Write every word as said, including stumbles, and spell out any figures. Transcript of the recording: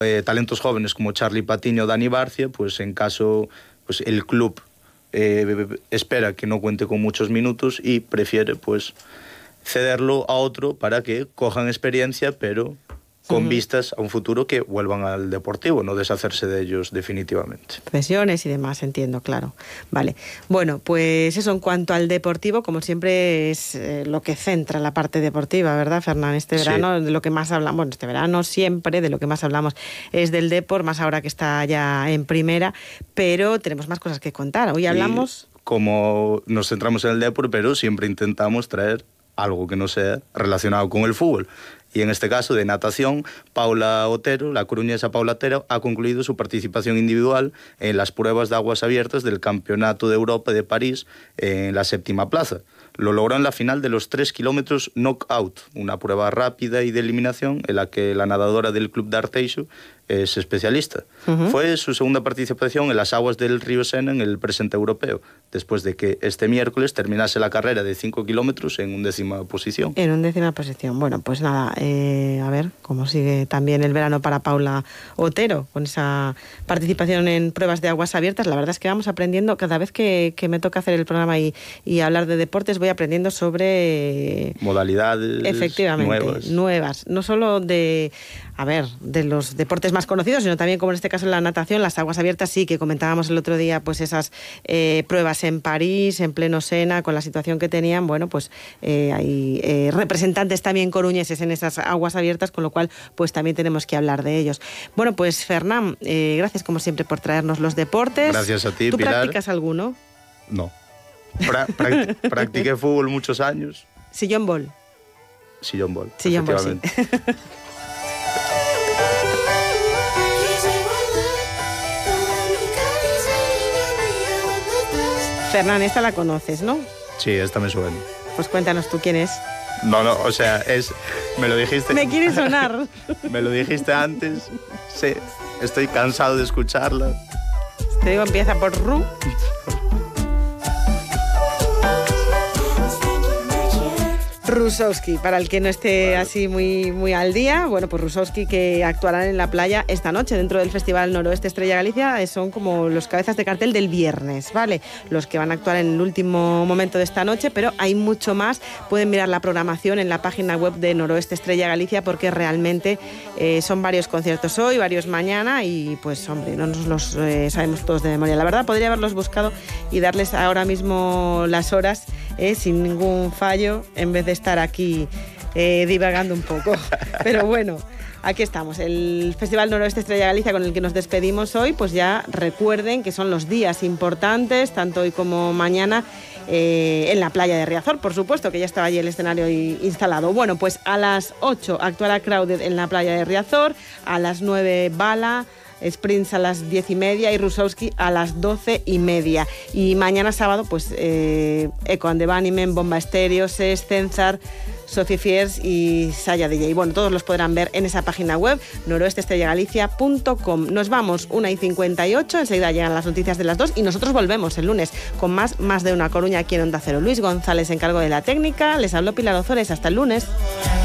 eh, talentos jóvenes como Charlie Patiño o Dani Barcia, pues en caso pues el club eh, espera que no cuente con muchos minutos y prefiere pues cederlo a otro para que cojan experiencia, pero con uh-huh. vistas a un futuro que vuelvan al Deportivo, no deshacerse de ellos definitivamente. Cesiones y demás, entiendo, claro. Vale. Bueno, pues eso en cuanto al Deportivo, como siempre es eh, lo que centra la parte deportiva, ¿verdad, Fernán? Este verano, sí. de lo que más hablamos, bueno, este verano siempre de lo que más hablamos es del Depor, más ahora que está ya en primera, pero tenemos más cosas que contar. Hoy hablamos... Y como nos centramos en el Depor, pero siempre intentamos traer algo que no sea relacionado con el fútbol. Y en este caso de natación, Paula Otero, la coruñesa Paula Otero, ha concluido su participación individual en las pruebas de aguas abiertas del Campeonato de Europa de París en la séptima plaza. Lo logró en la final de los tres kilómetros knockout, una prueba rápida y de eliminación en la que la nadadora del Club de Arteixo es especialista. Uh-huh. Fue su segunda participación en las aguas del río Sena en el presente europeo, después de que este miércoles terminase la carrera de cinco kilómetros en undécima posición. En undécima posición. Bueno, pues nada, eh, a ver cómo sigue también el verano para Paula Otero, con esa participación en pruebas de aguas abiertas. La verdad es que vamos aprendiendo, cada vez que, que me toca hacer el programa y, y hablar de deportes, voy aprendiendo sobre... modalidades efectivamente, nuevas. nuevas. No solo de... a ver, de los deportes más conocidos, sino también, como en este caso en la natación, las aguas abiertas, sí, que comentábamos el otro día, pues esas eh, pruebas en París, en pleno Sena, con la situación que tenían, bueno, pues eh, hay eh, representantes también coruñeses en esas aguas abiertas, con lo cual, pues también tenemos que hablar de ellos. Bueno, pues Fernán, eh, gracias como siempre por traernos los deportes. Gracias a ti, ¿Tú Pilar. practicas alguno? No. Pra- practi- practiqué fútbol muchos años. Sillón ball. Sillón ball, Sillón ball, efectivamente. sí. Fernán, esta la conoces, ¿no? Sí, esta me suena. Pues cuéntanos tú quién es. No, no, o sea, es... Me lo dijiste... Me quiere sonar. Me lo dijiste antes. Sí, estoy cansado de escucharla. Te digo, empieza por Ru. Rusowski, para el que no esté vale. así muy, muy al día, bueno, pues Rusowski, que actuarán en la playa esta noche dentro del Festival Noroeste Estrella Galicia, son como los cabezas de cartel del viernes, ¿vale? Los que van a actuar en el último momento de esta noche, pero hay mucho más. Pueden mirar la programación en la página web de Noroeste Estrella Galicia, porque realmente eh, son varios conciertos hoy, varios mañana, y pues hombre, no nos los eh, sabemos todos de memoria. La verdad, podría haberlos buscado y darles ahora mismo las horas eh, sin ningún fallo, en vez de estar aquí eh, divagando un poco. Pero bueno, aquí estamos, el Festival Noroeste Estrella Galicia, con el que nos despedimos hoy. Pues ya recuerden que son los días importantes, tanto hoy como mañana, eh, en la playa de Riazor, por supuesto, que ya estaba allí el escenario instalado. Bueno, pues a las ocho actuará Crowded en la playa de Riazor, a las nueve Bala, Sprints a las diez y media y Rusowski a las doce y media. Y mañana sábado, pues eh, Echo and the Bunnymen, Bomba Estéreo, Ses, Cenzar, Sophie Fiers y Saya D J. Bueno, todos los podrán ver en esa página web, noroeste estrella galicia punto com. Nos vamos, una y cincuenta y ocho, enseguida llegan las noticias de las dos y nosotros volvemos el lunes con más, más de una Coruña aquí en Onda Cero. Luis González se encargó de la técnica, les habló Pilar Ozores. Hasta el lunes.